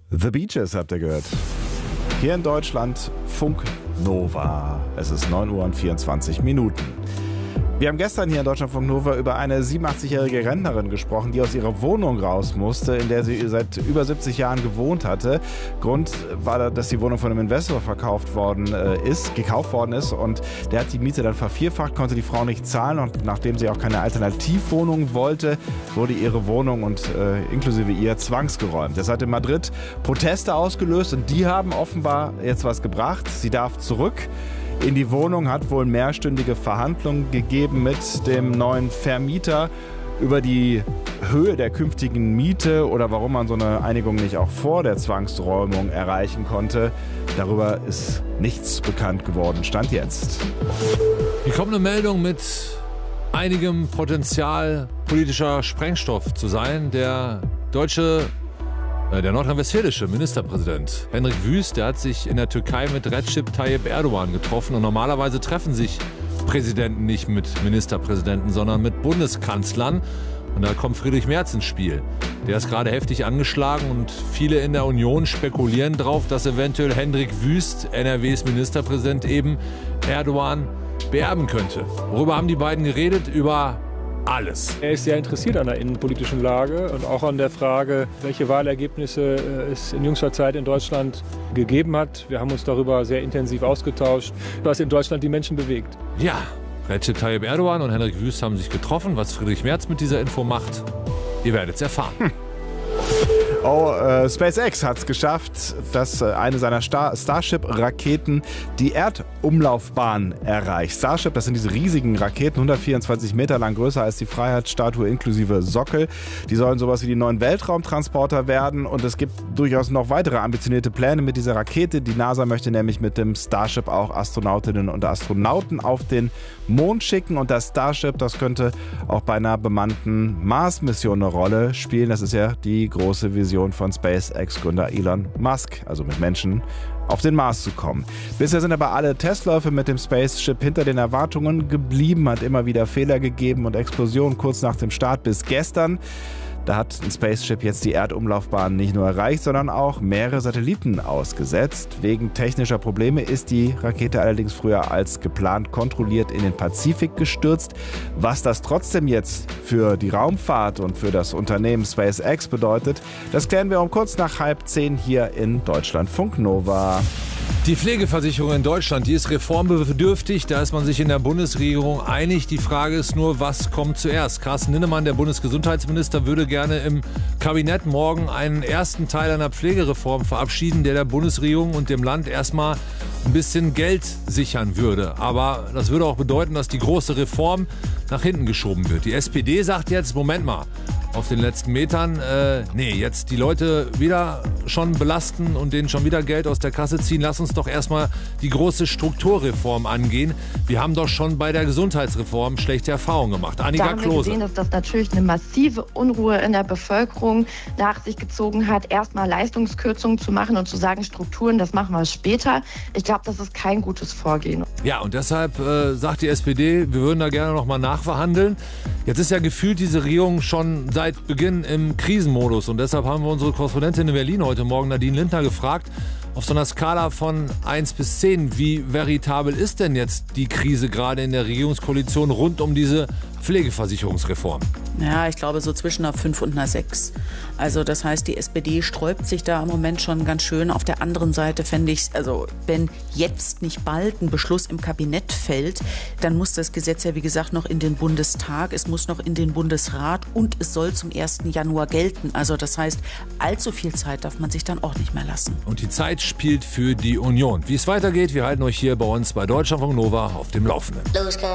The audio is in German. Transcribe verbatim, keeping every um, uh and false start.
The Beaches habt ihr gehört. Hier in Deutschland Funk Nova. Es ist neun Uhr und vierundzwanzig Minuten. Wir haben gestern hier in Deutschlandfunk Nova über eine siebenundachtzigjährige Rentnerin gesprochen, die aus ihrer Wohnung raus musste, in der sie seit über siebzig Jahren gewohnt hatte. Grund war, dass die Wohnung von einem Investor verkauft worden ist, gekauft worden ist, und der hat die Miete dann vervierfacht, konnte die Frau nicht zahlen, und nachdem sie auch keine Alternativwohnung wollte, wurde ihre Wohnung und äh, inklusive ihr zwangsgeräumt. Das hat in Madrid Proteste ausgelöst, und die haben offenbar jetzt was gebracht. Sie darf zurück in die Wohnung, hat wohl mehrstündige Verhandlungen gegeben mit dem neuen Vermieter über die Höhe der künftigen Miete oder warum man so eine Einigung nicht auch vor der Zwangsräumung erreichen konnte. Darüber ist nichts bekannt geworden. Stand jetzt. Hier kommt eine Meldung mit einigem Potenzial politischer Sprengstoff zu sein. Der deutsche Der nordrhein-westfälische Ministerpräsident Hendrik Wüst, der hat sich in der Türkei mit Recep Tayyip Erdogan getroffen. Und normalerweise treffen sich Präsidenten nicht mit Ministerpräsidenten, sondern mit Bundeskanzlern. Und da kommt Friedrich Merz ins Spiel. Der ist gerade heftig angeschlagen, und viele in der Union spekulieren darauf, dass eventuell Hendrik Wüst, N R Ws Ministerpräsident, eben Erdogan beerben könnte. Worüber haben die beiden geredet? Über alles. Er ist sehr interessiert an der innenpolitischen Lage und auch an der Frage, welche Wahlergebnisse es in jüngster Zeit in Deutschland gegeben hat. Wir haben uns darüber sehr intensiv ausgetauscht, was in Deutschland die Menschen bewegt. Ja, Recep Tayyip Erdogan und Hendrik Wüst haben sich getroffen. Was Friedrich Merz mit dieser Info macht, ihr werdet es erfahren. Hm. Oh, äh, SpaceX hat es geschafft, dass äh, eine seiner Star- Starship-Raketen die Erdumlaufbahn erreicht. Starship, das sind diese riesigen Raketen, hundertvierundzwanzig Meter lang, größer als die Freiheitsstatue inklusive Sockel. Die sollen sowas wie die neuen Weltraumtransporter werden, und es gibt durchaus noch weitere ambitionierte Pläne mit dieser Rakete. Die NASA möchte nämlich mit dem Starship auch Astronautinnen und Astronauten auf den Mond schicken, und das Starship, das könnte auch bei einer bemannten Mars-Mission eine Rolle spielen. Das ist ja die große Vision von SpaceX-Gründer Elon Musk, also mit Menschen auf den Mars zu kommen. Bisher sind aber alle Testläufe mit dem Spaceship hinter den Erwartungen geblieben, hat immer wieder Fehler gegeben und Explosionen kurz nach dem Start bis gestern. Da hat ein Spaceship jetzt die Erdumlaufbahn nicht nur erreicht, sondern auch mehrere Satelliten ausgesetzt. Wegen technischer Probleme ist die Rakete allerdings früher als geplant kontrolliert in den Pazifik gestürzt. Was das trotzdem jetzt für die Raumfahrt und für das Unternehmen SpaceX bedeutet, das klären wir um kurz nach halb zehn hier in Deutschlandfunk Nova. Die Pflegeversicherung in Deutschland, die ist reformbedürftig. Da ist man sich in der Bundesregierung einig. Die Frage ist nur, was kommt zuerst? Carsten Linnemann, der Bundesgesundheitsminister, würde gerne im Kabinett morgen einen ersten Teil einer Pflegereform verabschieden, der der Bundesregierung und dem Land erstmal ein bisschen Geld sichern würde. Aber das würde auch bedeuten, dass die große Reform nach hinten geschoben wird. Die S P D sagt jetzt, Moment mal, auf den letzten Metern, äh, nee, jetzt die Leute wieder schon belasten und denen schon wieder Geld aus der Kasse ziehen. Lass uns doch erstmal die große Strukturreform angehen. Wir haben doch schon bei der Gesundheitsreform schlechte Erfahrungen gemacht. Annika da haben wir Klose. gesehen, dass das natürlich eine massive Unruhe in der Bevölkerung nach sich gezogen hat, erstmal Leistungskürzungen zu machen und zu sagen, Strukturen, das machen wir später. Ich glaube, das ist kein gutes Vorgehen. Ja, und deshalb äh, sagt die S P D, wir würden da gerne noch mal nachverhandeln. Jetzt ist ja gefühlt diese Regierung schon seit Beginn im Krisenmodus, und deshalb haben wir unsere Korrespondentin in Berlin heute Morgen, Nadine Lindner, gefragt, auf so einer Skala von eins bis zehn, wie veritabel ist denn jetzt die Krise gerade in der Regierungskoalition rund um diese Pflegeversicherungsreform? Ja, ich glaube so zwischen einer fünf und einer sechs. Also das heißt, die S P D sträubt sich da im Moment schon ganz schön. Auf der anderen Seite fände ich es, also wenn jetzt nicht bald ein Beschluss im Kabinett fällt, dann muss das Gesetz ja wie gesagt noch in den Bundestag, es muss noch in den Bundesrat und es soll zum ersten Januar gelten. Also das heißt, allzu viel Zeit darf man sich dann auch nicht mehr lassen. Und die Zeit spielt für die Union. Wie es weitergeht, wir halten euch hier bei uns bei Deutschlandfunk Nova auf dem Laufenden.